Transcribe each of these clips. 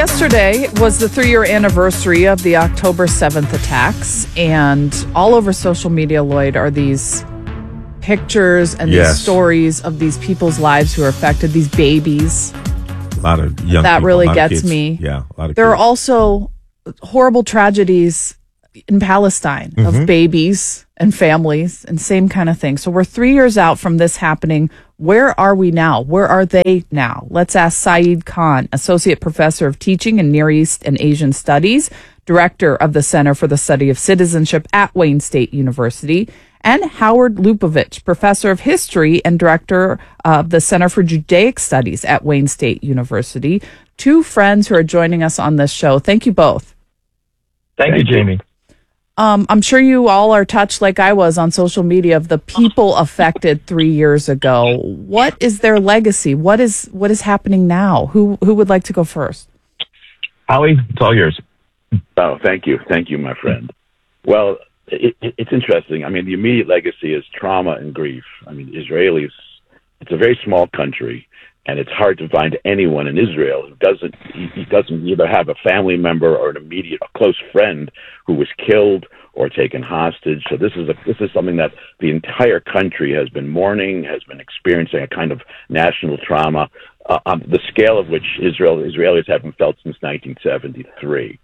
Yesterday was the 3-year anniversary of the October 7th attacks, and all over social media, Lloyd, are these pictures and these stories of these people's lives who are affected, these babies. A lot of young that people, really a lot gets of kids. me. Yeah, a lot of There are kids. also horrible tragedies in Palestine of babies and families and same kind of thing. So we're 3 years out from this happening. Where are we now? Where are they now? Let's ask Saeed Khan, Associate Professor of Teaching in Near East and Asian Studies, Director of the Center for the Study of Citizenship at Wayne State University, and Howard Lupovich, Professor of History and Director of the Center for Judaic Studies at Wayne State University. Two friends who are joining us on this show. Thank you both. Thank you, Jamie. I'm sure you all are touched like I was on social media of the people affected 3 years ago. What is their legacy? What is happening now? Who would like to go first? Howie, it's all yours. Oh, thank you. Thank you, my friend. Well, it's interesting. I mean, the immediate legacy is trauma and grief. I mean, Israelis, it's a very small country, and it's hard to find anyone in Israel who doesn't either have a family member or a close friend who was killed or taken hostage. So this is something that the entire country has been mourning, has been experiencing a kind of national trauma on the scale of which Israelis haven't felt since 1973.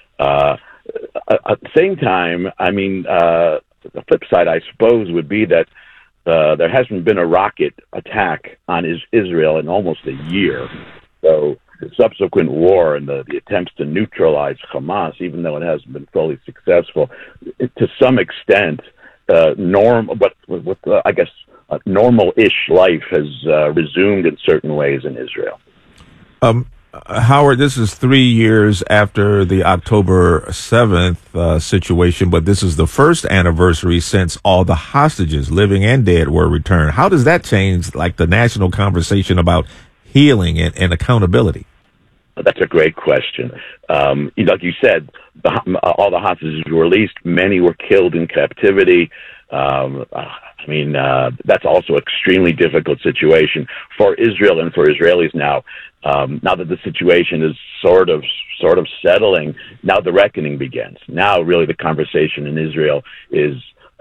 At the same time, I mean, the flip side, I suppose, would be that there hasn't been a rocket attack on Israel in almost a year. So the subsequent war and the attempts to neutralize Hamas, even though it hasn't been fully successful, to some extent, normal-ish life has resumed in certain ways in Israel. Howard, this is 3 years after the October 7th situation, but this is the first anniversary since all the hostages, living and dead, were returned. How does that change, like, the national conversation about healing and accountability? That's a great question. Like you said, all the hostages were released. Many were killed in captivity. That's also an extremely difficult situation for Israel and for Israelis now. Now that the situation is sort of settling, now the reckoning begins. Now, really, the conversation in Israel is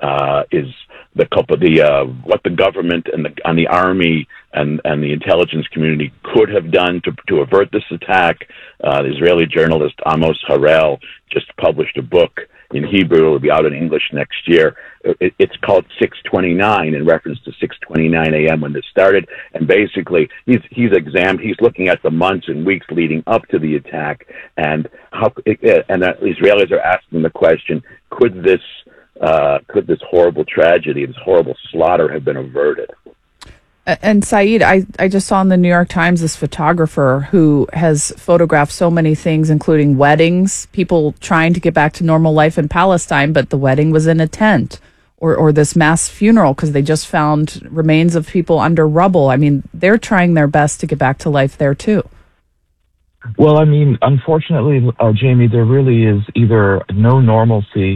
what the government and the army and the intelligence community could have done to avert this attack. The Israeli journalist Amos Harel just published a book in Hebrew. It will be out in English next year. It's called 629 in reference to 6:29 a.m. when this started. And basically, he's looking at the months and weeks leading up to the attack, and the Israelis are asking the question: could this horrible tragedy, this horrible slaughter, have been averted? And Saeed, I just saw in the New York Times this photographer who has photographed so many things, including weddings, people trying to get back to normal life in Palestine, but the wedding was in a tent, or this mass funeral because they just found remains of people under rubble. I mean, they're trying their best to get back to life there too. Well, I mean, unfortunately, Jamie, there really is either no normalcy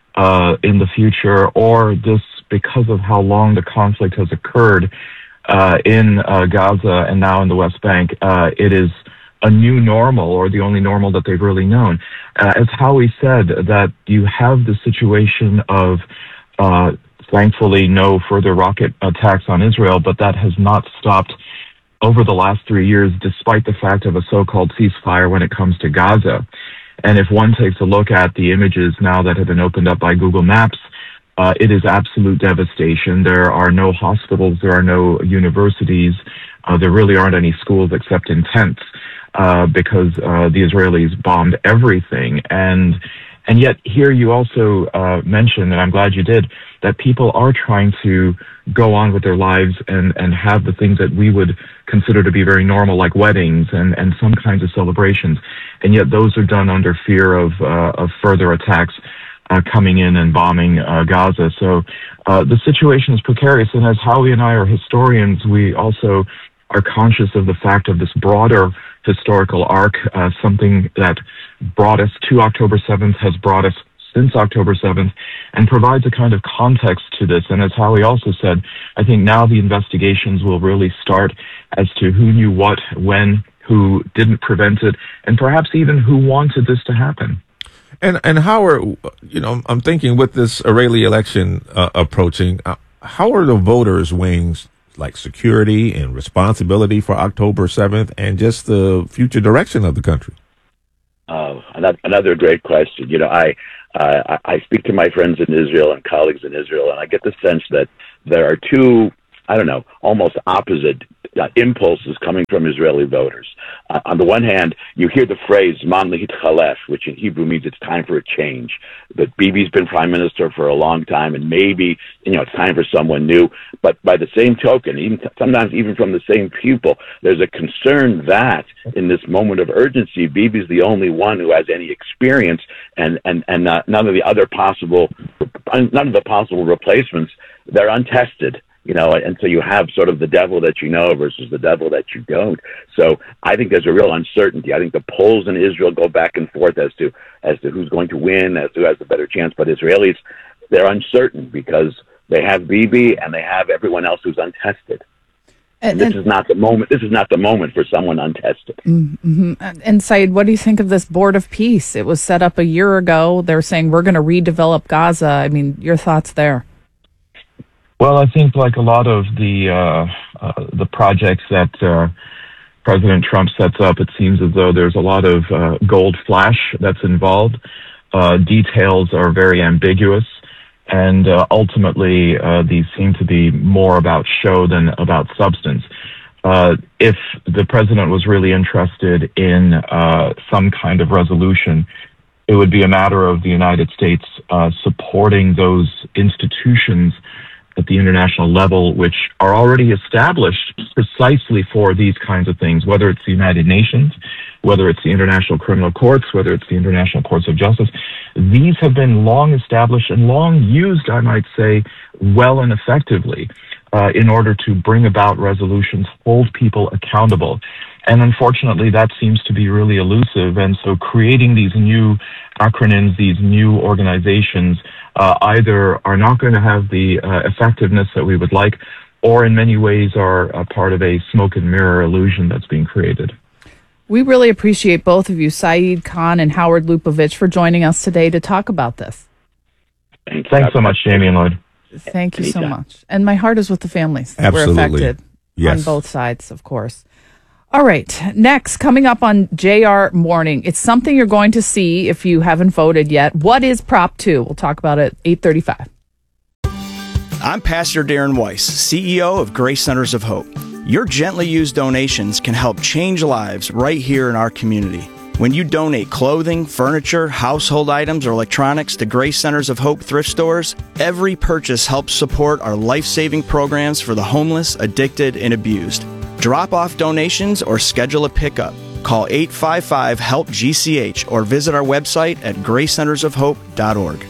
in the future, or this, because of how long the conflict has occurred in Gaza and now in the West Bank, it is a new normal, or the only normal that they've really known. As Howie said, that you have the situation of, thankfully, no further rocket attacks on Israel, but that has not stopped over the last 3 years, despite the fact of a so-called ceasefire when it comes to Gaza. And if one takes a look at the images now that have been opened up by Google Maps, it is absolute devastation. There are no hospitals. There are no universities. There really aren't any schools except in tents because the Israelis bombed everything. And yet here you also mentioned, and I'm glad you did, that people are trying to go on with their lives and have the things that we would consider to be very normal, like weddings and some kinds of celebrations. And yet those are done under fear of further attacks coming in and bombing Gaza. So the situation is precarious. And as Howie and I are historians, we also are conscious of the fact of this broader historical arc, something that brought us to October 7th, has brought us since October 7th, and provides a kind of context to this. And as Howie also said, I think now the investigations will really start as to who knew what, when, who didn't prevent it, and perhaps even who wanted this to happen. And how are, I'm thinking with this Israeli election approaching, how are the voters weighing like security and responsibility for October 7th and just the future direction of the country? Another great question. I speak to my friends in Israel and colleagues in Israel, and I get the sense that there are two, almost opposite impulses coming from Israeli voters. On the one hand, you hear the phrase "Zman lahitchalef," which in Hebrew means it's time for a change. That Bibi's been prime minister for a long time, and maybe it's time for someone new. But by the same token, sometimes even from the same people, there's a concern that in this moment of urgency, Bibi's the only one who has any experience, and none of the possible replacements, they're untested. And so you have sort of the devil that you know versus the devil that you don't. So I think there's a real uncertainty. I think the polls in Israel go back and forth as to who's going to win, as to who has the better chance. But Israelis, they're uncertain because they have Bibi and they have everyone else who's untested. And this is not the moment. This is not the moment for someone untested. Mm-hmm. And Saeed, what do you think of this Board of Peace? It was set up a year ago. They're saying we're going to redevelop Gaza. I mean, your thoughts there? Well, I think like a lot of the projects that President Trump sets up, it seems as though there's a lot of gold flash that's involved. Details are very ambiguous, and ultimately these seem to be more about show than about substance. If the president was really interested in some kind of resolution, it would be a matter of the United States supporting those institutions at the international level, which are already established precisely for these kinds of things, whether it's the United Nations, whether it's the International Criminal Courts, whether it's the International Courts of Justice. These have been long established and long used, I might say, well and effectively, in order to bring about resolutions, hold people accountable. And unfortunately, that seems to be really elusive. And so creating these new acronyms, these new organizations, either are not going to have the effectiveness that we would like, or in many ways are a part of a smoke and mirror illusion that's being created. We really appreciate both of you, Saeed Khan and Howard Lupovich, for joining us today to talk about this. Thanks so much, Jamie and Lloyd. Thank you so much. And my heart is with the families that were affected on both sides, of course. All right. Next, coming up on JR Morning, it's something you're going to see if you haven't voted yet. What is Prop 2? We'll talk about it at 8:35. I'm Pastor Darren Weiss, CEO of Grace Centers of Hope. Your gently used donations can help change lives right here in our community. When you donate clothing, furniture, household items, or electronics to Grace Centers of Hope thrift stores, every purchase helps support our life-saving programs for the homeless, addicted, and abused. Drop off donations or schedule a pickup. Call 855-HELP-GCH or visit our website at gracecentersofhope.org.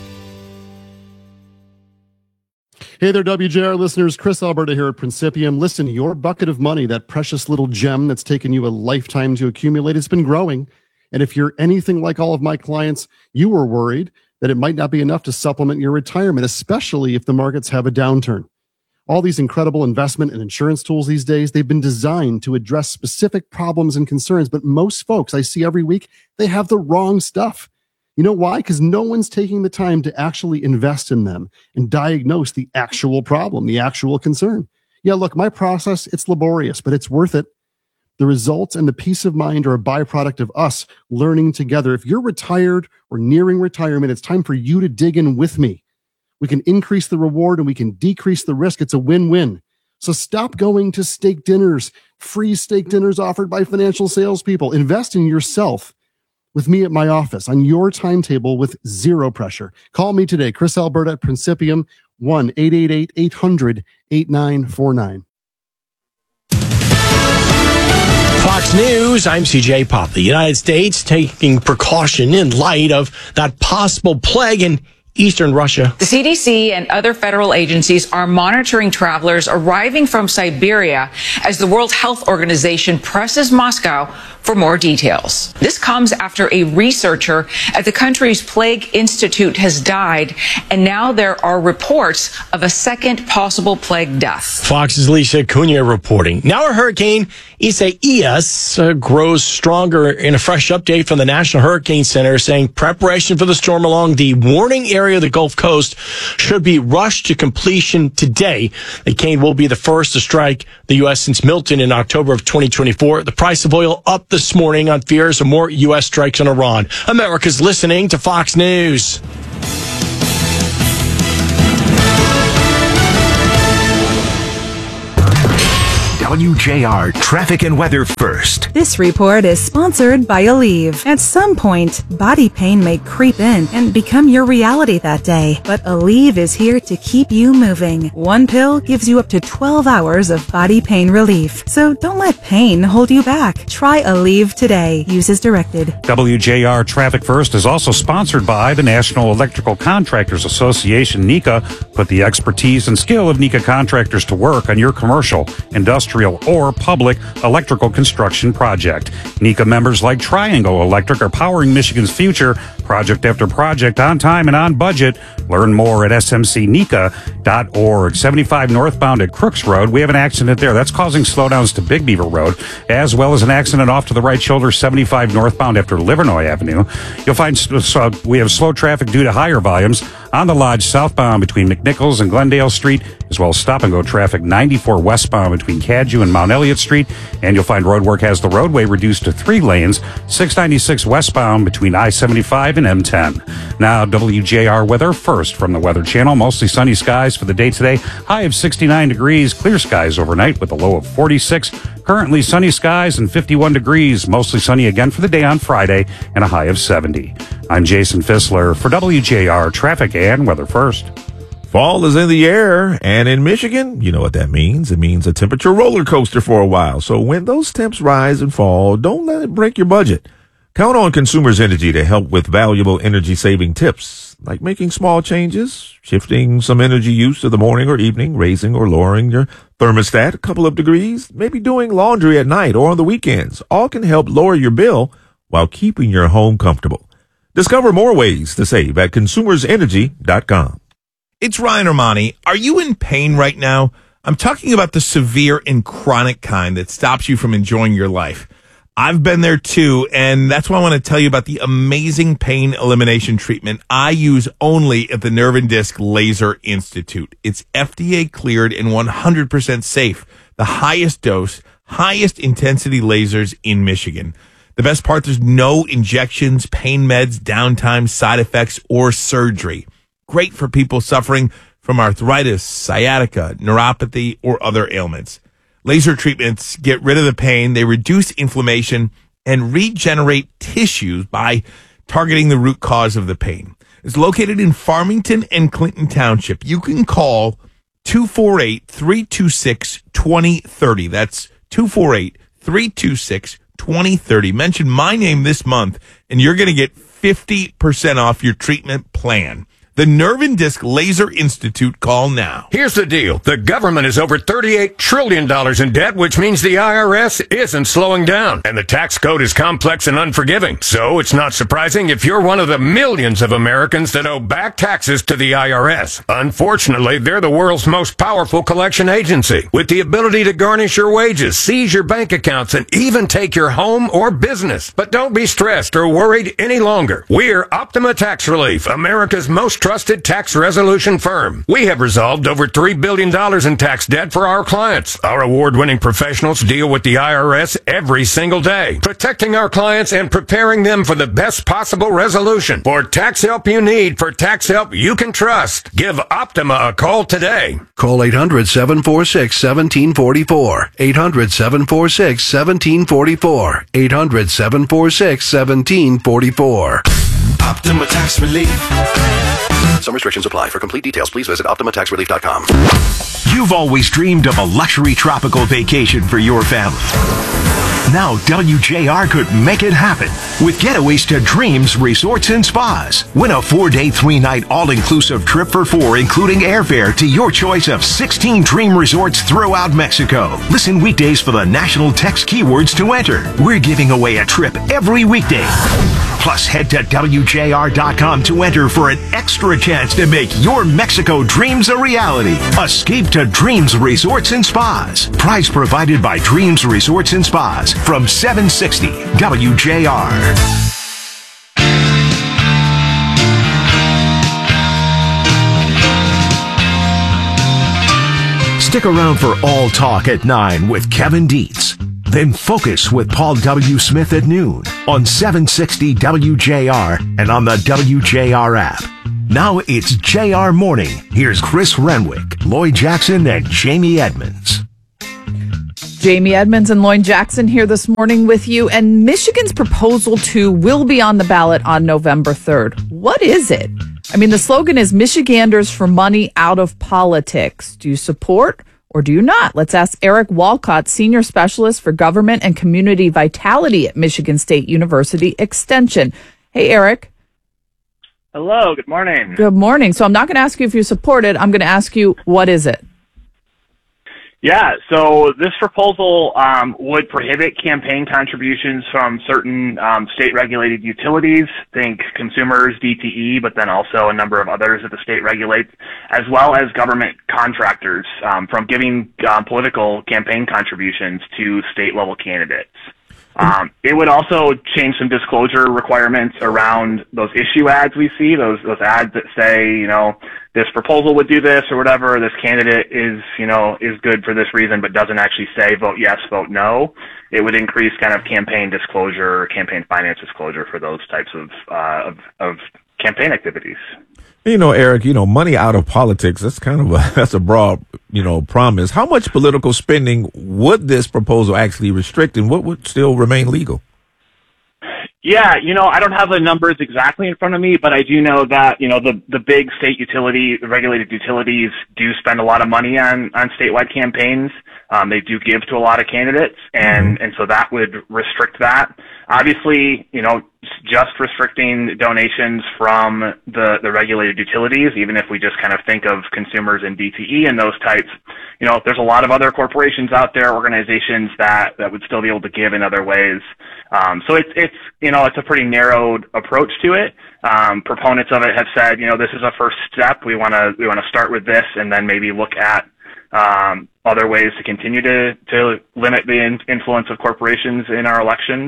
Hey there, WJR listeners. Chris Alberta here at Principium. Listen, your bucket of money, that precious little gem that's taken you a lifetime to accumulate, it's been growing. And if you're anything like all of my clients, you were worried that it might not be enough to supplement your retirement, especially if the markets have a downturn. All these incredible investment and insurance tools these days, they've been designed to address specific problems and concerns. But most folks I see every week, they have the wrong stuff. You know why? Because no one's taking the time to actually invest in them and diagnose the actual problem, the actual concern. Yeah, look, my process, it's laborious, but it's worth it. The results and the peace of mind are a byproduct of us learning together. If you're retired or nearing retirement, it's time for you to dig in with me. We can increase the reward and we can decrease the risk. It's a win-win. So stop going to steak dinners, free steak dinners offered by financial salespeople. Invest in yourself with me at my office on your timetable with zero pressure. Call me today, Chris Alberta at Principium, 1-888-800-8949. Fox News, I'm CJ Pop. The United States taking precaution in light of that possible plague in eastern Russia. The CDC and other federal agencies are monitoring travelers arriving from Siberia as the World Health Organization presses Moscow for more details. This comes after a researcher at the country's Plague Institute has died, and now there are reports of a second possible plague death. Fox's Alicia Cunha reporting. Now a hurricane, Isaias, grows stronger in a fresh update from the National Hurricane Center saying preparation for the storm along the warning area of the Gulf Coast should be rushed to completion today. The cane will be the first to strike the U.S. since Milton in October of 2024. The price of oil up this morning on fears of more U.S. strikes on Iran. America's listening to Fox News. WJR Traffic and Weather First. This report is sponsored by Aleve. At some point, body pain may creep in and become your reality that day. But Aleve is here to keep you moving. One pill gives you up to 12 hours of body pain relief. So don't let pain hold you back. Try Aleve today. Use as directed. WJR Traffic First is also sponsored by the National Electrical Contractors Association, NECA. Put the expertise and skill of NECA contractors to work on your commercial, industrial, or public electrical construction project. NECA members like Triangle Electric are powering Michigan's future, project after project, on time and on budget. Learn more at smcneca.org. 75 northbound at Crooks Road. We have an accident there. That's causing slowdowns to Big Beaver Road, as well as an accident off to the right shoulder, 75 northbound after Livernois Avenue. You'll find we have slow traffic due to higher volumes on the Lodge southbound between McNichols and Glendale Street, as well as stop-and-go traffic 94 westbound between Cadju and Mount Elliott Street. And you'll find roadwork has the roadway reduced to 3 lanes, 696 westbound between I-75 and M10. Now, WJR weather first from the Weather Channel. Mostly sunny skies for the day today. High of 69 degrees. Clear skies overnight with a low of 46. Currently sunny skies and 51 degrees. Mostly sunny again for the day on Friday and a high of 70. I'm Jason Fissler for WJR Traffic and Weather First. Fall is in the air, and in Michigan, you know what that means. It means a temperature roller coaster for a while. So when those temps rise and fall, don't let it break your budget. Count on Consumers Energy to help with valuable energy-saving tips, like making small changes, shifting some energy use to the morning or evening, raising or lowering your thermostat a couple of degrees, maybe doing laundry at night or on the weekends. All can help lower your bill while keeping your home comfortable. Discover more ways to save at consumersenergy.com. It's Ryan Armani. Are you in pain right now? I'm talking about the severe and chronic kind that stops you from enjoying your life. I've been there too, and that's why I want to tell you about the amazing pain elimination treatment I use only at the Nerve and Disc Laser Institute. It's FDA cleared and 100% safe. The highest dose, highest intensity lasers in Michigan. The best part, there's no injections, pain meds, downtime, side effects, or surgery. Great for people suffering from arthritis, sciatica, neuropathy, or other ailments. Laser treatments get rid of the pain, they reduce inflammation, and regenerate tissues by targeting the root cause of the pain. It's located in Farmington and Clinton Township. You can call 248-326-2030. That's 248-326-2030. Mention my name this month, and you're going to get 50% off your treatment plan. The Nerve and Disc Laser Institute. Call now. Here's the deal. The government is over $38 trillion in debt, which means the IRS isn't slowing down. And the tax code is complex and unforgiving. So it's not surprising if you're one of the millions of Americans that owe back taxes to the IRS. Unfortunately, they're the world's most powerful collection agency, with the ability to garnish your wages, seize your bank accounts, and even take your home or business. But don't be stressed or worried any longer. We're Optima Tax Relief, America's most trusted tax resolution firm. We have resolved over $3 billion in tax debt for our clients. Our award-winning professionals deal with the IRS every single day, protecting our clients and preparing them for the best possible resolution. For tax help you need, for tax help you can trust, give Optima a call today. Call 800-746-1744. 800-746-1744. 800-746-1744. Optima Tax Relief. Some restrictions apply. For complete details, please visit OptimaTaxRelief.com. You've always dreamed of a luxury tropical vacation for your family. Now WJR could make it happen with getaways to Dreams Resorts and Spas. Win a 4-day, 3-night all-inclusive trip for 4, including airfare to your choice of 16 dream resorts throughout Mexico. Listen weekdays for the national text keywords to enter. We're giving away a trip every weekday. Plus, head to WJR.com to enter for an extra chance to make your Mexico dreams a reality. Escape to Dreams Resorts and Spas. Prize provided by Dreams Resorts and Spas from 760 WJR. Stick around for All Talk at 9 with Kevin Dietz. Then Focus with Paul W. Smith at noon on 760 WJR and on the WJR app. Now it's JR Morning. Here's Chris Renwick, Lloyd Jackson, and Jamie Edmonds. Jamie Edmonds and Lloyd Jackson here this morning with you. And Michigan's Proposal 2 will be on the ballot on November 3rd. What is it? I mean, the slogan is Michiganders for Money Out of Politics. Do you support or do you not? Let's ask Eric Walcott, Senior Specialist for Government and Community Vitality at Michigan State University Extension. Hey, Eric. Hello, good morning. Good morning. So I'm not going to ask you if you support it. I'm going to ask you, what is it? Yeah, so this proposal would prohibit campaign contributions from certain state-regulated utilities, think consumers, DTE, but then also a number of others that the state regulates, as well as government contractors from giving political campaign contributions to state-level candidates. It would also change some disclosure requirements around those issue ads we see, those ads that say, you know, this proposal would do this or whatever, this candidate is good for this reason, but doesn't actually say vote yes, vote no. It would increase kind of campaign disclosure, campaign finance disclosure for those types of campaign activities. You know, Eric, money out of politics, that's kind of that's a broad, promise. How much political spending would this proposal actually restrict, and what would still remain legal? Yeah, I don't have the numbers exactly in front of me, but I do know that, the big state regulated utilities do spend a lot of money on statewide campaigns. They do give to a lot of candidates, and so that would restrict that. Obviously, just restricting donations from the regulated utilities, even if we just kind of think of consumers and DTE and those types, there's a lot of other corporations out there, organizations that would still be able to give in other ways. So it's a pretty narrowed approach to it. Proponents of it have said, this is a first step. We want to start with this and then maybe look at other ways to continue to limit the influence of corporations in our elections.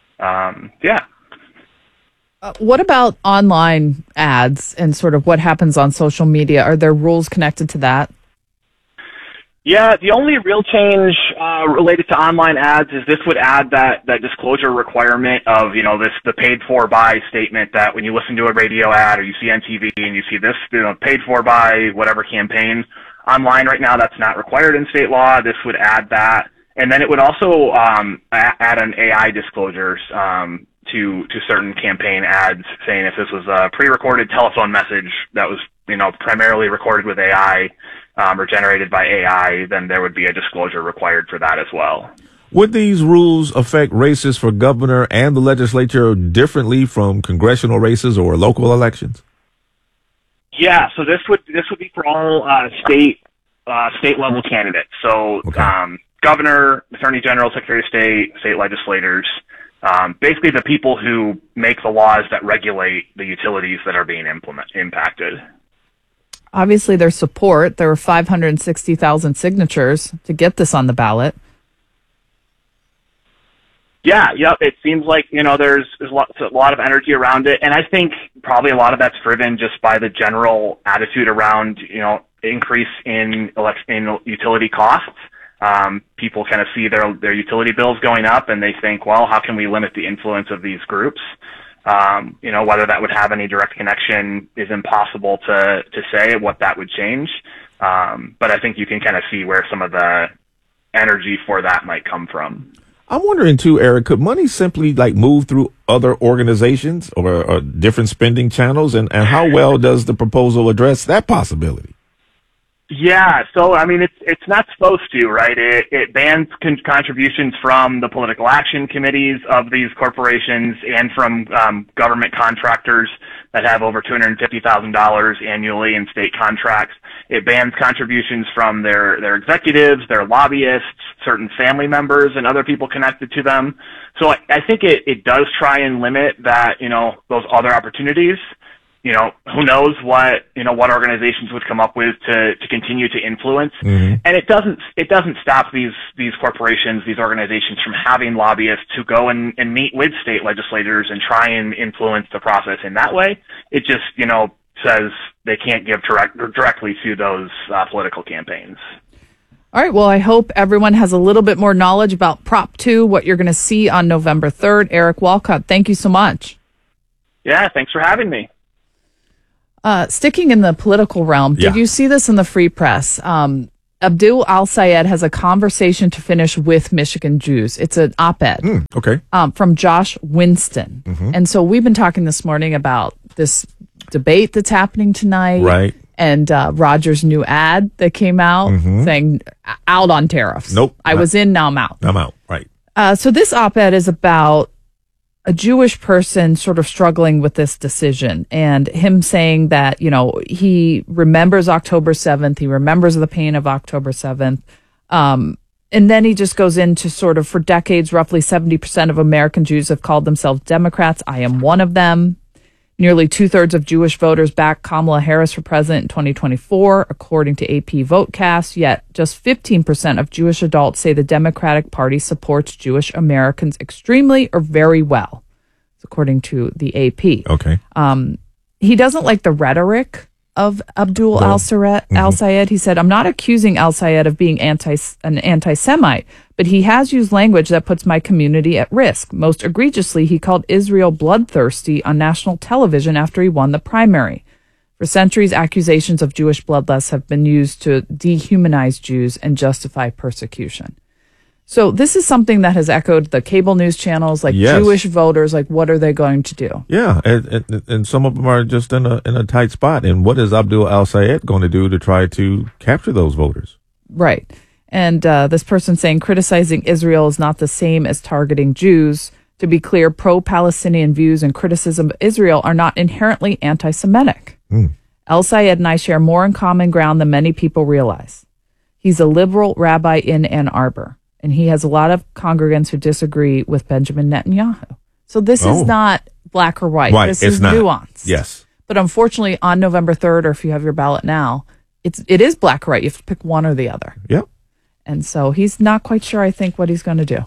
What about online ads and sort of what happens on social media? Are there rules connected to that? Yeah, the only real change related to online ads is this would add that disclosure requirement of, the paid for by statement that when you listen to a radio ad or you see on TV and you see this, paid for by whatever campaign online right now, that's not required in state law. This would add that. And then it would also add an AI disclosures to certain campaign ads, saying if this was a pre-recorded telephone message that was, primarily recorded with AI or generated by AI, then there would be a disclosure required for that as well. Would these rules affect races for governor and the legislature differently from congressional races or local elections? Yeah, so this would be for all state level candidates. So okay. Governor, Attorney General, Secretary of state legislators, basically the people who make the laws that regulate the utilities that are being impacted. Obviously, there's support. There were 560,000 signatures to get this on the ballot. Yeah, yep. It seems like, there's a lot of energy around it. And I think probably a lot of that's driven just by the general attitude around, increase in utility costs. People kind of see their utility bills going up and they think, well, how can we limit the influence of these groups? Whether that would have any direct connection is impossible to say what that would change. But I think you can kind of see where some of the energy for that might come from. I'm wondering too, Eric, could money simply like move through other organizations or different spending channels? And how well does the proposal address that possibility? Yeah, so I mean, it's not supposed to, right? It bans contributions from the political action committees of these corporations and from government contractors that have over $250,000 annually in state contracts. It bans contributions from their executives, their lobbyists, certain family members, and other people connected to them. So I think it does try and limit that, those other opportunities. Who knows what organizations would come up with to continue to influence. Mm-hmm. And it doesn't stop these corporations, these organizations from having lobbyists who go and meet with state legislators and try and influence the process in that way. It just, says they can't give directly to those political campaigns. All right. Well, I hope everyone has a little bit more knowledge about Prop 2, what you're going to see on November 3rd. Eric Walcott, thank you so much. Yeah, thanks for having me. Sticking in the political realm, did you see this in the Free Press? Abdul Al-Sayed has a conversation to finish with Michigan Jews. It's an op-ed from Josh Winston. Mm-hmm. And so we've been talking this morning about this debate that's happening tonight. Right. And Roger's new ad that came out saying out on tariffs. Nope. I was in, now I'm out. I'm out. Right. So this op-ed is about a Jewish person sort of struggling with this decision and him saying that, he remembers October 7th. He remembers the pain of October 7th. And then he just goes into sort of, for decades, roughly 70% of American Jews have called themselves Democrats. I am one of them. Nearly 2/3 of Jewish voters backed Kamala Harris for president in 2024, according to AP Votecast, yet just 15% of Jewish adults say the Democratic Party supports Jewish Americans extremely or very well, according to the AP. Okay. He doesn't like the rhetoric of Abdul Al-Sayed. He said, I'm not accusing Al-Sayed of being an anti-Semite, but he has used language that puts my community at risk. Most egregiously, he called Israel bloodthirsty on national television after he won the primary. For centuries, accusations of Jewish bloodlust have been used to dehumanize Jews and justify persecution. So this is something that has echoed the cable news channels, like Jewish voters, like what are they going to do? Yeah, and some of them are just in a tight spot. And what is Abdul Al-Sayed going to do to try to capture those voters? Right. And this person saying criticizing Israel is not the same as targeting Jews. To be clear, pro-Palestinian views and criticism of Israel are not inherently anti-Semitic. Al-Sayed and I share more in common ground than many people realize. He's a liberal rabbi in Ann Arbor, and he has a lot of congregants who disagree with Benjamin Netanyahu. So this is not black or white. This is nuanced. Yes. But unfortunately, on November 3rd, or if you have your ballot now, it is black or white. You have to pick one or the other. Yep. And so he's not quite sure, I think, what he's going to do.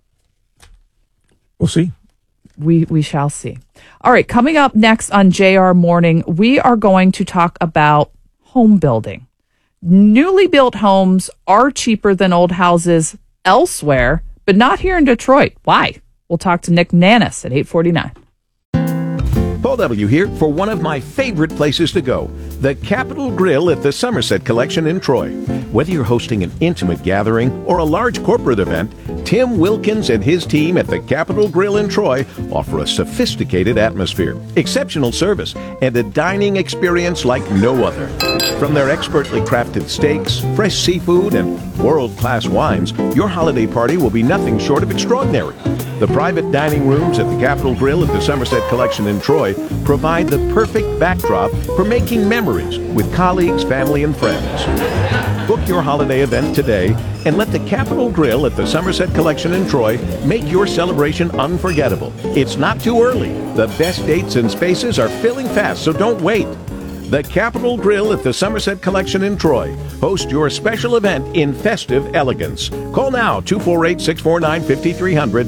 We'll see. We shall see. All right, coming up next on JR Morning, we are going to talk about home building. Newly built homes are cheaper than old houses elsewhere, but not here in Detroit. Why? We'll talk to Nick Nannis at 8:49. Paul W. here for one of my favorite places to go, the Capitol Grill at the Somerset Collection in Troy. Whether you're hosting an intimate gathering or a large corporate event, Tim Wilkins and his team at the Capitol Grill in Troy offer a sophisticated atmosphere, exceptional service, and a dining experience like no other. From their expertly crafted steaks, fresh seafood, and world-class wines, your holiday party will be nothing short of extraordinary. The private dining rooms at the Capitol Grill at the Somerset Collection in Troy provide the perfect backdrop for making memories with colleagues, family, and friends. Book your holiday event today and let the Capitol Grill at the Somerset Collection in Troy make your celebration unforgettable. It's not too early. The best dates and spaces are filling fast, so don't wait. The Capitol Grill at the Somerset Collection in Troy. Host your special event in festive elegance. Call now, 248-649-5300,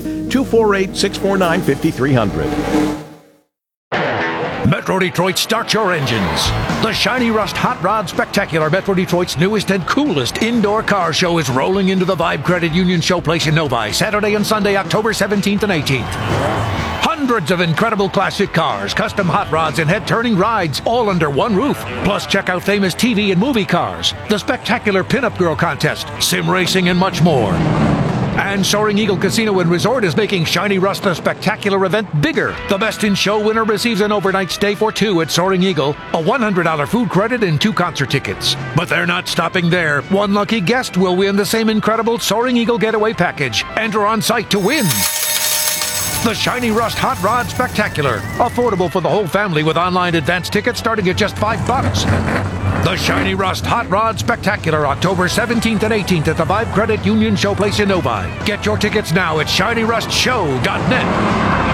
248-649-5300. Metro Detroit, start your engines. The Shiny Rust Hot Rod Spectacular, Metro Detroit's newest and coolest indoor car show, is rolling into the Vibe Credit Union Showplace in Novi, Saturday and Sunday, October 17th and 18th. Hundreds of incredible classic cars, custom hot rods, and head-turning rides, all under one roof. Plus, check out famous TV and movie cars, the spectacular Pinup Girl Contest, sim racing, and much more. And Soaring Eagle Casino and Resort is making Shiny Rust the spectacular event bigger. The Best in Show winner receives an overnight stay for two at Soaring Eagle, a $100 food credit, and 2 concert tickets. But they're not stopping there. One lucky guest will win the same incredible Soaring Eagle Getaway Package. Enter on site to win. The Shiny Rust Hot Rod Spectacular. Affordable for the whole family with online advance tickets starting at just $5. The Shiny Rust Hot Rod Spectacular, October 17th and 18th at the Vibe Credit Union Showplace in Novi. Get your tickets now at ShinyRustShow.net.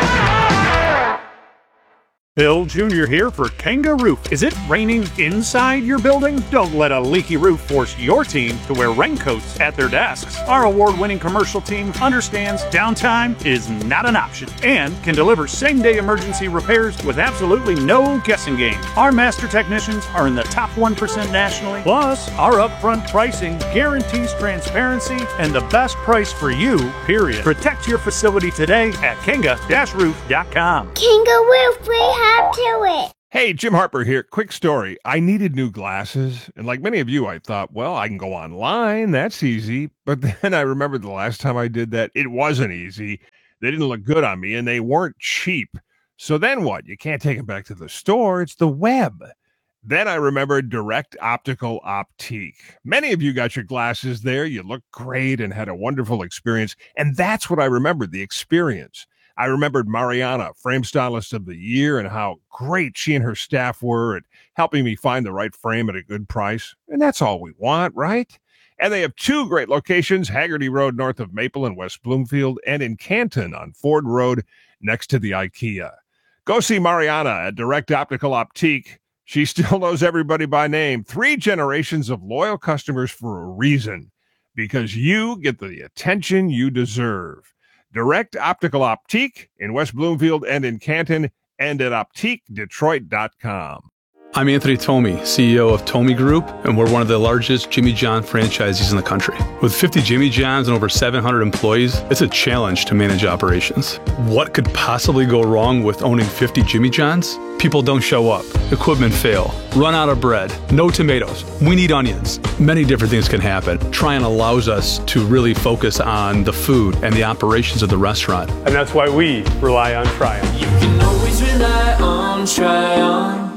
Bill Jr. here for Kanga Roof. Is it raining inside your building? Don't let a leaky roof force your team to wear raincoats at their desks. Our award-winning commercial team understands downtime is not an option and can deliver same-day emergency repairs with absolutely no guessing game. Our master technicians are in the top 1% nationally. Plus, our upfront pricing guarantees transparency and the best price for you, period. Protect your facility today at Kanga-Roof.com. Kanga Roof, we have to it. Hey, Jim Harper here. Quick story. I needed new glasses, and like many of you, I thought, well, I can go online. That's easy. But then I remembered the last time I did that, it wasn't easy. They didn't look good on me, and they weren't cheap. So then what? You can't take them back to the store. It's the web. Then I remembered Direct Optical Optique. Many of you got your glasses there. You looked great and had a wonderful experience. And that's what I remembered, the experience. I remembered Mariana, Frame Stylist of the Year, and how great she and her staff were at helping me find the right frame at a good price. And that's all we want, right? And they have 2 great locations, Haggerty Road north of Maple in West Bloomfield, and in Canton on Ford Road next to the IKEA. Go see Mariana at Direct Optical Optique. She still knows everybody by name. 3 generations of loyal customers for a reason, because you get the attention you deserve. Direct Optical Optique in West Bloomfield and in Canton, and at OptiqueDetroit.com. I'm Anthony Tomey, CEO of Tomey Group, and we're one of the largest Jimmy John franchisees in the country. With 50 Jimmy Johns and over 700 employees, it's a challenge to manage operations. What could possibly go wrong with owning 50 Jimmy Johns? People don't show up, equipment fail, run out of bread, no tomatoes, we need onions. Many different things can happen. Tryon allows us to really focus on the food and the operations of the restaurant. And that's why we rely on Tryon. You can always rely on Tryon.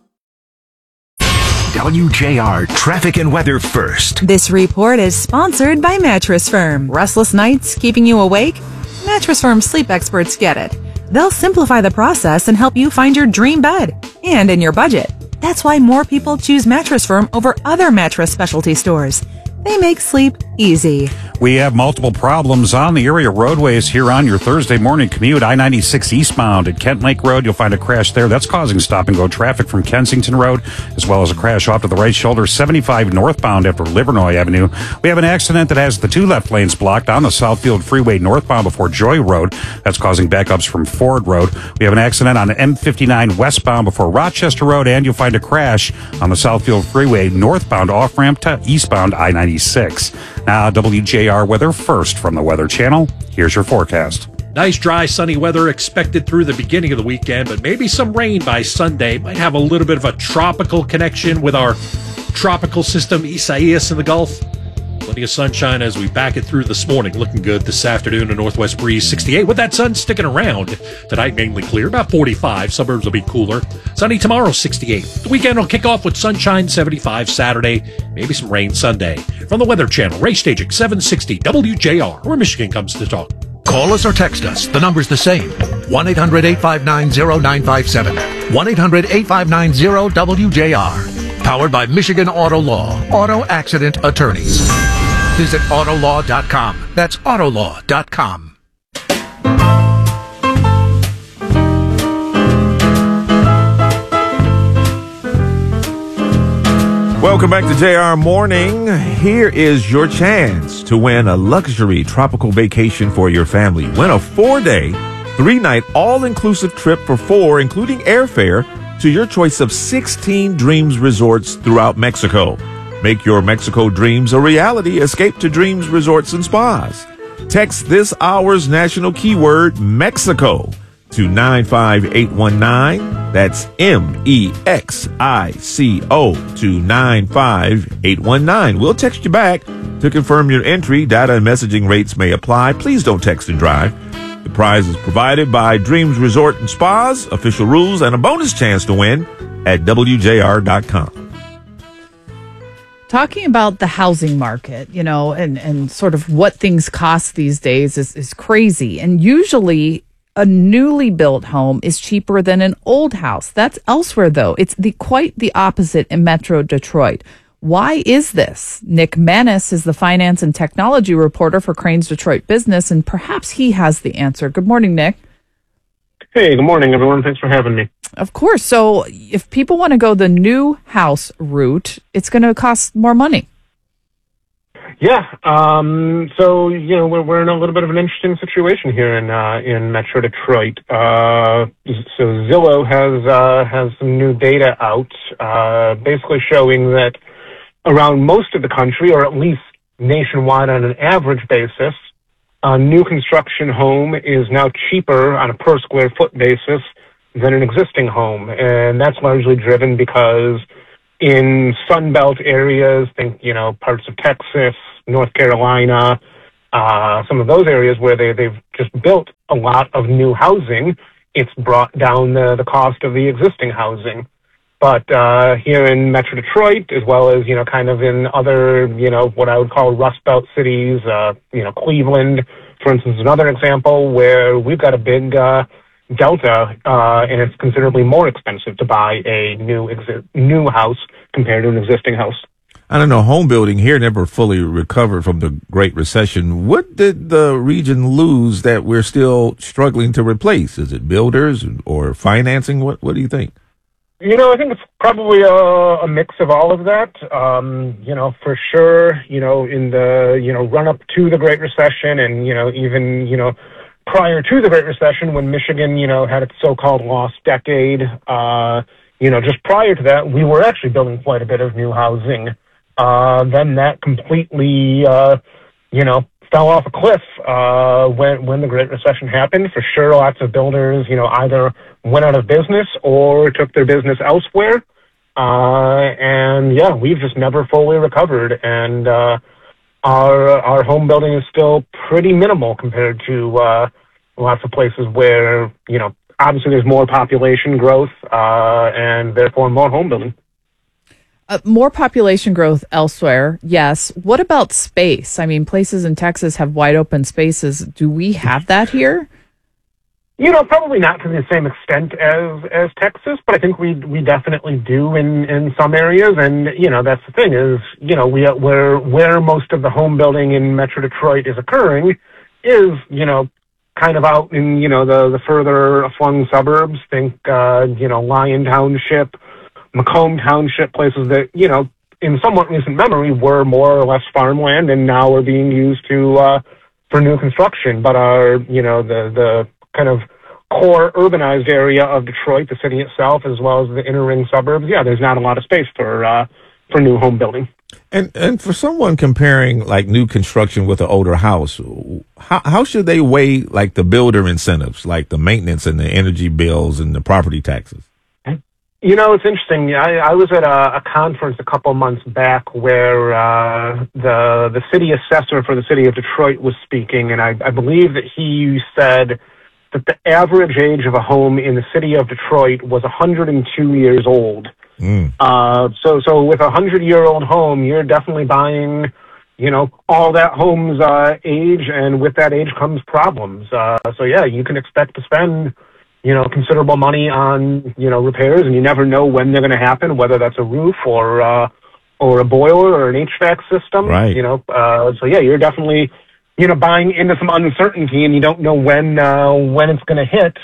WJR Traffic and Weather First. This report is sponsored by Mattress Firm. Restless nights keeping you awake? Mattress Firm sleep experts get it. They'll simplify the process and help you find your dream bed and in your budget. That's why more people choose Mattress Firm over other mattress specialty stores. They make sleep easy. We have multiple problems on the area roadways here on your Thursday morning commute. I-96 eastbound at Kent Lake Road. You'll find a crash there. That's causing stop-and-go traffic from Kensington Road, as well as a crash off to the right shoulder, 75 northbound after Livernois Avenue. We have an accident that has the 2 left lanes blocked on the Southfield Freeway northbound before Joy Road. That's causing backups from Ford Road. We have an accident on M59 westbound before Rochester Road, and you'll find a crash on the Southfield Freeway northbound off-ramp to eastbound I-96. Now, WJR Weather First from the Weather Channel. Here's your forecast. Nice, dry, sunny weather expected through the beginning of the weekend, but maybe some rain by Sunday. Might have a little bit of a tropical connection with our tropical system, Isaias in the Gulf. Plenty of sunshine as we back it through this morning. Looking good this afternoon. A northwest breeze, 68. With that sun sticking around. Tonight, mainly clear, about 45. Suburbs will be cooler. Sunny tomorrow, 68. The weekend will kick off with sunshine, 75 Saturday. Maybe some rain Sunday. From the Weather Channel, Ray Stagik, 760 WJR, where Michigan comes to talk. Call us or text us. The number's the same. 1-800-859-0957. 1-800-859-0WJR. Powered by Michigan Auto Law. Auto Accident Attorneys. Visit Autolaw.com. That's Autolaw.com. Welcome back to JR Morning. Here is your chance to win a luxury tropical vacation for your family. Win a 4-day, 3-night, all-inclusive trip for 4, including airfare, to your choice of 16 Dreams Resorts throughout Mexico. Make your Mexico dreams a reality. Escape to Dreams Resorts and Spas. Text this hour's national keyword, Mexico, to 95819. That's MEXICO to 95819. We'll text you back to confirm your entry. Data and messaging rates may apply. Please don't text and drive. The prize is provided by Dreams Resort and Spas. Official rules and a bonus chance to win at WJR.com. Talking about the housing market, and sort of what things cost these days is crazy. And usually a newly built home is cheaper than an old house. That's elsewhere, though. It's quite the opposite in Metro Detroit. Why is this? Nick Manis is the finance and technology reporter for Crain's Detroit Business, and perhaps he has the answer. Good morning, Nick. Hey, good morning, everyone. Thanks for having me. Of course. So if people want to go the new house route, it's going to cost more money. Yeah. So, we're in a little bit of an interesting situation here in Metro Detroit. So Zillow has some new data out, basically showing that around most of the country, or at least nationwide on an average basis, a new construction home is now cheaper on a per square foot basis than an existing home. And that's largely driven because in Sunbelt areas, think, parts of Texas, North Carolina, some of those areas where they've just built a lot of new housing, it's brought down the cost of the existing housing. But here in Metro Detroit, as well as, kind of in other, what I would call Rust Belt cities, Cleveland, for instance, another example where we've got a big delta, and it's considerably more expensive to buy a new house compared to an existing house. I don't know, home building here never fully recovered from the Great Recession. What did the region lose that we're still struggling to replace? Is it builders or financing? What do you think? I think it's probably a mix of all of that. For sure, in the, run up to the Great Recession and, even, prior to the Great Recession when Michigan, had its so-called lost decade, just prior to that, we were actually building quite a bit of new housing. Then that completely, fell off a cliff when the Great Recession happened. For sure, lots of builders, either went out of business or took their business elsewhere. And yeah, we've just never fully recovered. And our home building is still pretty minimal compared to lots of places where, obviously there's more population growth and therefore more home building. More population growth elsewhere, yes. What about space? I mean, places in Texas have wide open spaces. Do we have that here? Probably not to the same extent as Texas, but I think we definitely do in some areas. And, that's the thing is, where most of the home building in Metro Detroit is occurring is, kind of out in, the further flung suburbs. Think, Lyon Township, Macomb Township, places that, in somewhat recent memory were more or less farmland and now are being used for new construction. But our, the kind of core urbanized area of Detroit, the city itself, as well as the inner ring suburbs, there's not a lot of space for new home building. And for someone comparing like new construction with an older house, how should they weigh like the builder incentives, like the maintenance and the energy bills and the property taxes? It's interesting. I was at a conference a couple months back where the city assessor for the city of Detroit was speaking, and I believe that he said that the average age of a home in the city of Detroit was 102 years old. So with a 100-year-old home, you're definitely buying, all that home's age, and with that age comes problems. So yeah, you can expect to spend, considerable money on, repairs, and you never know when they're going to happen, whether that's a roof or a boiler or an HVAC system. Right. So yeah, you're definitely, buying into some uncertainty, and you don't know when it's going to hit.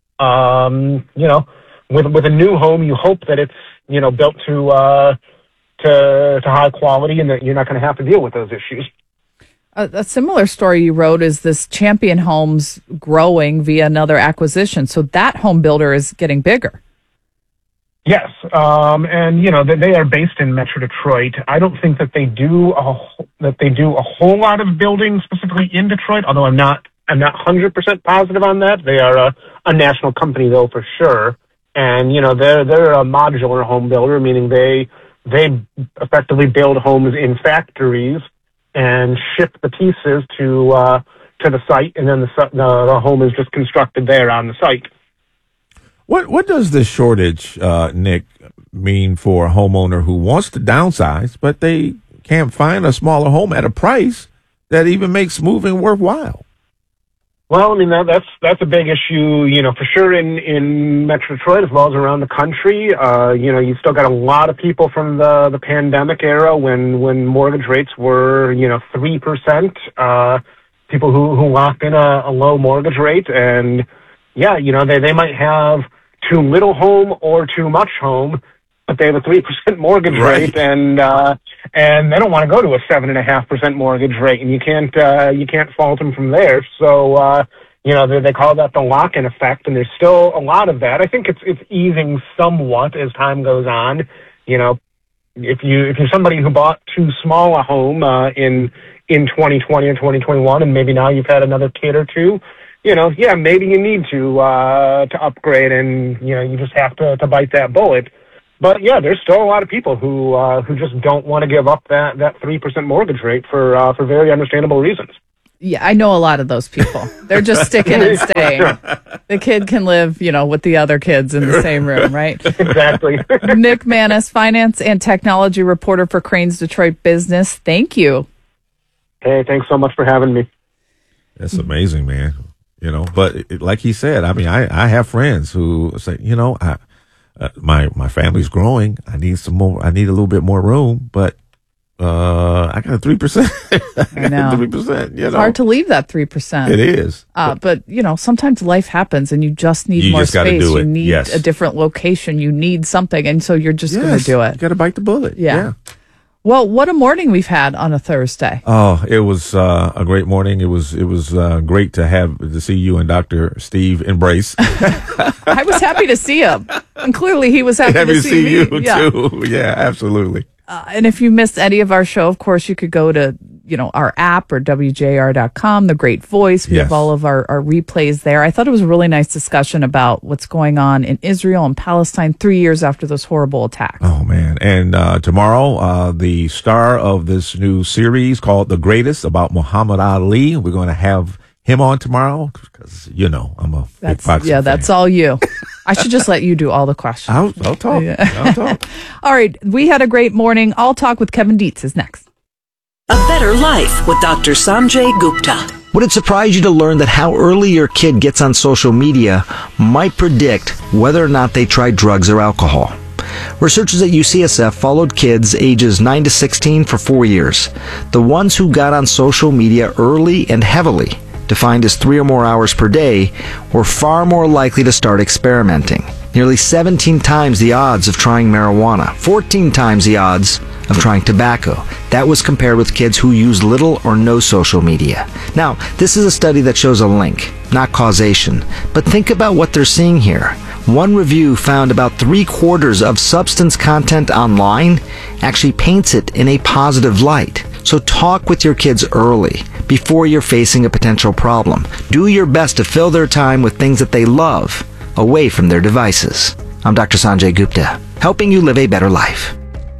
With a new home, you hope that it's, built to high quality and that you're not going to have to deal with those issues. A similar story you wrote is this Champion Homes growing via another acquisition. So that home builder is getting bigger. Yes. And they are based in Metro Detroit. I don't think that they do a whole lot of building specifically in Detroit, although I'm not I'm not 100% positive on that. They are a national company, though, for sure. And, you know, they're a modular home builder, meaning they effectively build homes in factories and ship the pieces to the site, and then the home is just constructed there on the site. What does this shortage, Nick, mean for a homeowner who wants to downsize, but they can't find a smaller home at a price that even makes moving worthwhile? Well, I mean, that's a big issue, you know, for sure in Metro Detroit as well as around the country. You know, you still got a lot of people from the pandemic era when mortgage rates were, you know, 3%, people who locked in a low mortgage rate. And, yeah, you know, they might have too little home or too much home, but they have a 3% mortgage rate, and they don't want to go to a 7.5% mortgage rate, and you can't fault them from there. So you know, they call that the lock-in effect, and there's still a lot of that. I think it's easing somewhat as time goes on. You know, if you're somebody who bought too small a home in 2020 or 2021, and maybe now you've had another kid or two, you know, yeah, maybe you need to upgrade, and you know, you just have to bite that bullet. But yeah, there's still a lot of people who just don't want to give up that 3% mortgage rate for very understandable reasons. Yeah, I know a lot of those people. They're just sticking and staying. The kid can live, you know, with the other kids in the same room, right? Exactly. Nick Manis, finance and technology reporter for Crain's Detroit Business. Thank you. Hey, thanks so much for having me. That's amazing, man. You know, but like he said, I mean, I have friends who say, you know, my family's growing. I need some more. I need a little bit more room, but I got 3%. I know 3%. You know, it's hard to leave that 3%. It is. But you know, sometimes life happens, and you just need more space. Do you need a different location. You need something, and so you're just going to do it. You got to bite the bullet. Yeah. Well, what a morning we've had on a Thursday. Oh, it was a great morning. It was great to see you and Dr. Steve embrace. I was happy to see him, and clearly he was happy to see me. You too. Yeah, absolutely. And if you missed any of our show, of course, you could go to, you know, our app or WJR.com, The Great Voice. We have all of our replays there. I thought it was a really nice discussion about what's going on in Israel and Palestine 3 years after those horrible attacks. Oh, man. And tomorrow, the star of this new series called The Greatest about Muhammad Ali, we're going to have him on tomorrow because, you know, I'm a big boxing fan. That's all you. I should just let you do all the questions. I'll talk. Yeah. I'll talk. All right. We had a great morning. I'll talk with Kevin Dietz is next. A Better Life with Dr. Sanjay Gupta. Would it surprise you to learn that how early your kid gets on social media might predict whether or not they try drugs or alcohol? Researchers at UCSF followed kids ages 9 to 16 for 4 years. The ones who got on social media early and heavily, defined as 3 or more hours per day, were far more likely to start experimenting. Nearly 17 times the odds of trying marijuana, 14 times the odds of trying tobacco. That was compared with kids who use little or no social media. Now, this is a study that shows a link, not causation. But think about what they're seeing here. One review found about 3/4 of substance content online actually paints it in a positive light. So talk with your kids early, before you're facing a potential problem. Do your best to fill their time with things that they love, away from their devices. I'm Dr. Sanjay Gupta, helping you live a better life.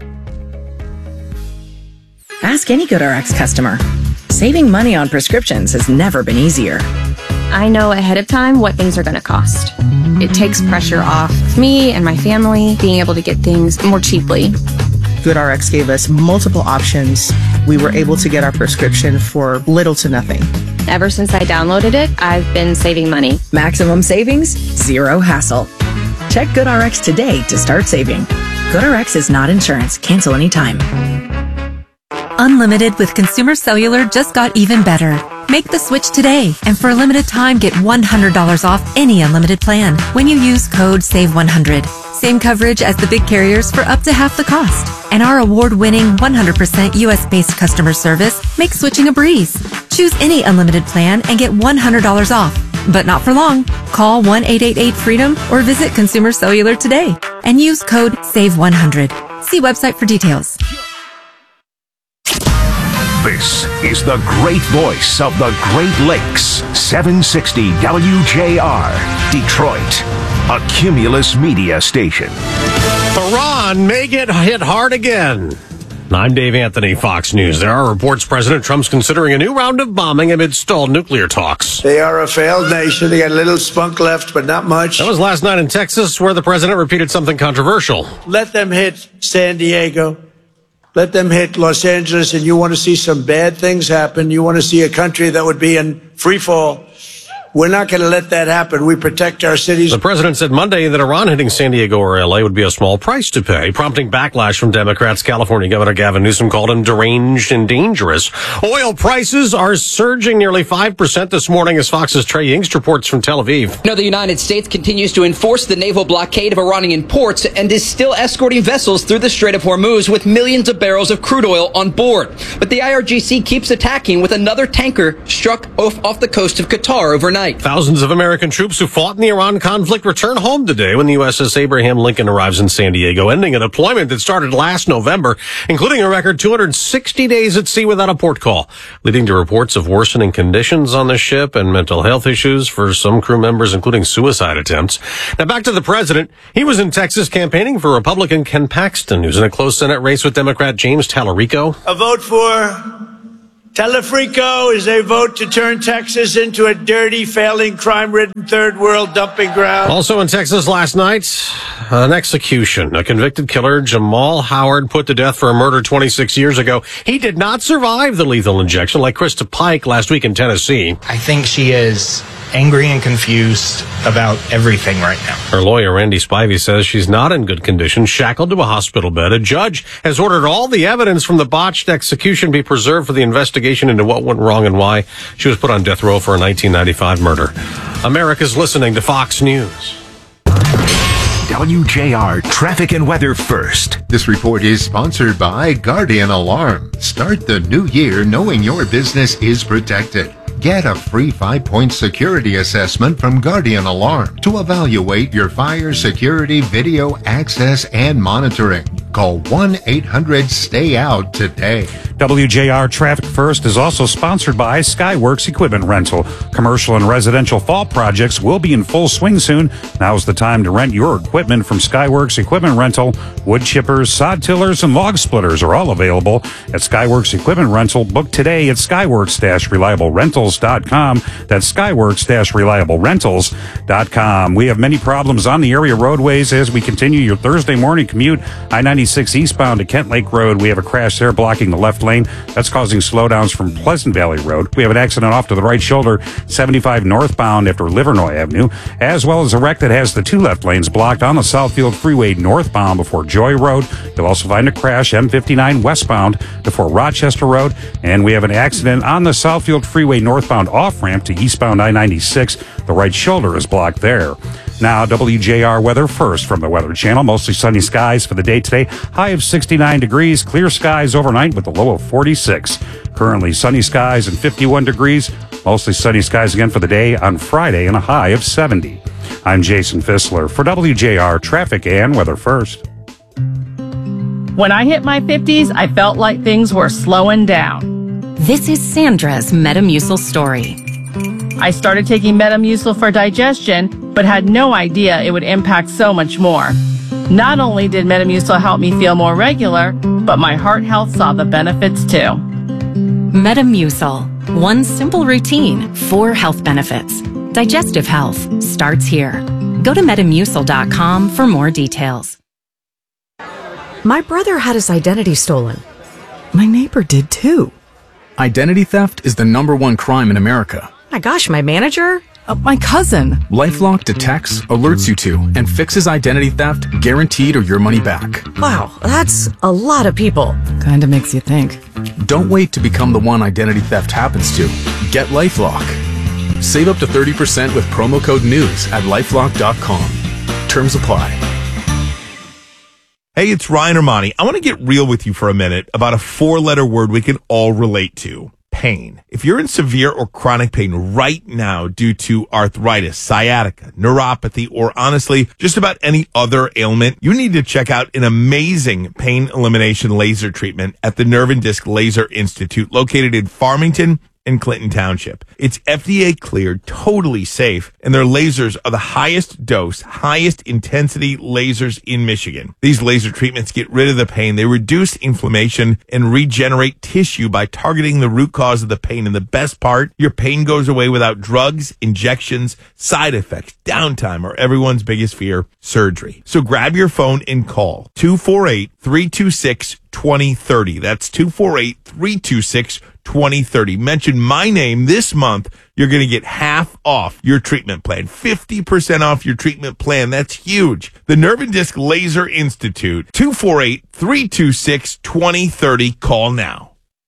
Ask any GoodRx customer. Saving money on prescriptions has never been easier. I know ahead of time what things are going to cost. It takes pressure off me and my family being able to get things more cheaply. GoodRx gave us multiple options. We were able to get our prescription for little to nothing. Ever since I downloaded it, I've been saving money. Maximum savings, zero hassle. Check GoodRx today to start saving. GoodRx is not insurance. Cancel anytime. Unlimited with Consumer Cellular just got even better. Make the switch today, and for a limited time, get $100 off any unlimited plan when you use code SAVE100. Same coverage as the big carriers for up to half the cost. And our award-winning 100% US-based customer service makes switching a breeze. Choose any unlimited plan and get $100 off. But not for long. Call 1-888-FREEDOM or visit Consumer Cellular today and use code SAVE100. See website for details. This is the great voice of the Great Lakes. 760 WJR, Detroit, a Cumulus media station. Iran may get hit hard again. I'm Dave Anthony, Fox News. There are reports President Trump's considering a new round of bombing amid stalled nuclear talks. They are a failed nation. They got a little spunk left, but not much. That was last night in Texas, where the president repeated something controversial. Let them hit San Diego. Let them hit Los Angeles, and you want to see some bad things happen. You want to see a country that would be in free fall. We're not going to let that happen. We protect our cities. The president said Monday that Iran hitting San Diego or L.A. would be a small price to pay, prompting backlash from Democrats. California Governor Gavin Newsom called him deranged and dangerous. Oil prices are surging nearly 5% this morning, as Fox's Trey Yingst reports from Tel Aviv. The United States continues to enforce the naval blockade of Iranian ports and is still escorting vessels through the Strait of Hormuz with millions of barrels of crude oil on board. But the IRGC keeps attacking, with another tanker struck off the coast of Qatar overnight. Thousands of American troops who fought in the Iran conflict return home today when the USS Abraham Lincoln arrives in San Diego, ending a deployment that started last November, including a record 260 days at sea without a port call, leading to reports of worsening conditions on the ship and mental health issues for some crew members, including suicide attempts. Now back to the president. He was in Texas campaigning for Republican Ken Paxton, who's in a close Senate race with Democrat James Talarico. A vote for Talarico is a vote to turn Texas into a dirty, failing, crime-ridden third world dumping ground. Also in Texas last night, an execution. A convicted killer, Jamal Howard, put to death for a murder 26 years ago. He did not survive the lethal injection like Krista Pike last week in Tennessee. I think she is angry and confused about everything right now. Her lawyer, Randy Spivey, says she's not in good condition, shackled to a hospital bed. A judge has ordered all the evidence from the botched execution be preserved for the investigation into what went wrong and why she was put on death row for a 1995 murder. America's listening to Fox News. WJR Traffic and Weather First. This report is sponsored by Guardian Alarm. Start the new year knowing your business is protected. Get a free 5-point security assessment from Guardian Alarm to evaluate your fire security, video access, and monitoring. Call 1-800-STAY-OUT today. WJR Traffic First is also sponsored by Skyworks Equipment Rental. Commercial and residential fall projects will be in full swing soon. Now's the time to rent your equipment from Skyworks Equipment Rental. Wood chippers, sod tillers, and log splitters are all available at Skyworks Equipment Rental. Book today at Skyworks-ReliableRentals.com. That's Skyworks-ReliableRentals.com. We have many problems on the area roadways as we continue your Thursday morning commute. I-96 eastbound to Kent Lake Road. We have a crash there blocking the left lane. That's causing slowdowns from Pleasant Valley Road. We have an accident off to the right shoulder, 75 northbound after Livernois Avenue, as well as a wreck that has the two left lanes blocked on the Southfield Freeway northbound before Joy Road. You'll also find a crash M59 westbound before Rochester Road. And we have an accident on the Southfield Freeway northbound off-ramp to eastbound I-96. The right shoulder is blocked there. Now, WJR weather first from the Weather Channel. Mostly sunny skies for the day today. High of 69 degrees. Clear skies overnight with a low of 46. Currently sunny skies and 51 degrees. Mostly sunny skies again for the day on Friday and a high of 70. I'm Jason Fissler for WJR Traffic and Weather First. When I hit my 50s, I felt like things were slowing down. This is Sandra's Metamucil story. I started taking Metamucil for digestion, but had no idea it would impact so much more. Not only did Metamucil help me feel more regular, but my heart health saw the benefits too. Metamucil. One simple routine, 4 health benefits. Digestive health starts here. Go to Metamucil.com for more details. My brother had his identity stolen. My neighbor did too. Identity theft is the #1 crime in America. My gosh, my manager? My cousin. LifeLock detects, alerts you to, and fixes identity theft, guaranteed or your money back. Wow, that's a lot of people. Kinda makes you think. Don't wait to become the one identity theft happens to. Get LifeLock. Save up to 30% with promo code NEWS at LifeLock.com. Terms apply. Hey, it's Ryan Armani. I want to get real with you for a minute about a 4-letter word we can all relate to. pain. If you're in severe or chronic pain right now due to arthritis, sciatica, neuropathy, or honestly, just about any other ailment, you need to check out an amazing pain elimination laser treatment at the Nerve and Disc Laser Institute located in Farmington in Clinton Township. It's FDA cleared, totally safe, and their lasers are the highest dose, highest intensity lasers in Michigan. These laser treatments get rid of the pain, they reduce inflammation, and regenerate tissue by targeting the root cause of the pain. And the best part, your pain goes away without drugs, injections, side effects, downtime, or everyone's biggest fear, surgery. So grab your phone and call 248-326-2030. That's 248-326-2030. Mention my name this month. You're going to get half off your treatment plan. 50% off your treatment plan. That's huge. The Nerve and Disc Laser Institute. 248-326-2030. Call now.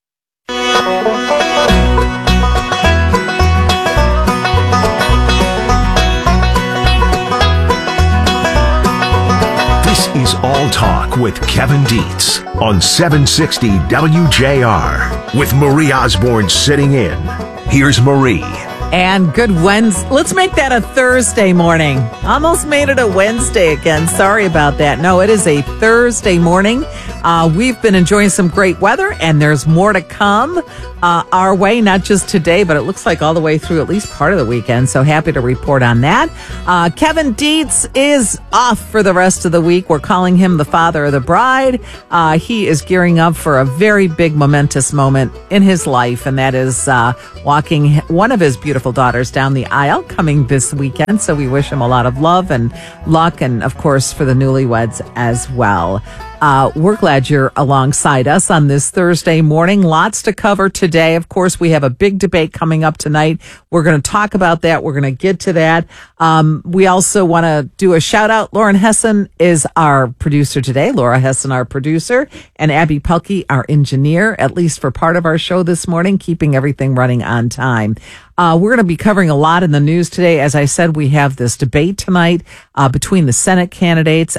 This is All Talk with Kevin Dietz on 760 WJR with Marie Osborne sitting in. Here's Marie. And good Wednesday. Let's make that a Thursday morning. Almost made it a Wednesday again. Sorry about that. No, it is a Thursday morning. We've been enjoying some great weather, and there's more to come our way, not just today, but it looks like all the way through at least part of the weekend. So happy to report on that. Kevin Dietz is off for the rest of the week. We're calling him the father of the bride. He is gearing up for a very big, momentous moment in his life, and that is walking one of his beautiful daughters down the aisle coming this weekend. So we wish him a lot of love and luck, and of course for the newlyweds as well. We're glad you're alongside us on this Thursday morning. Lots to cover today. Of course, we have a big debate coming up tonight. We're going to talk about that. We're going to get to that. We also want to do a shout out. Lauren Hessen is our producer today. Laura Hessen, our producer, and Abby Pelkey, our engineer, at least for part of our show this morning, keeping everything running on time. We're going to be covering a lot in the news today. As I said, we have this debate tonight between the Senate candidates